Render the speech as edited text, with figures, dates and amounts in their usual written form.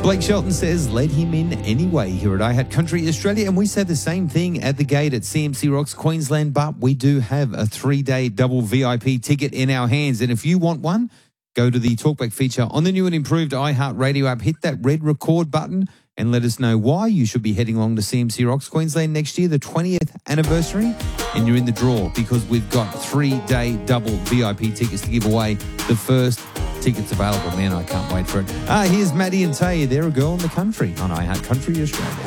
Blake Shelton says, let him in anyway here at iHat Country Australia. And we say the same thing at the gate at CMC Rocks Queensland, but we do have a 3-day double VIP ticket in our hands. And if you want one, go to the Talkback feature on the new and improved iHeart Radio app, hit that red record button and let us know why you should be heading along to CMC Rocks Queensland next year, the 20th anniversary, and you're in the draw because we've got 3-day double VIP tickets to give away. The first tickets available. Man, I can't wait for it. Here's Maddie and Tay. They're a girl in the country on iHeart Country Australia.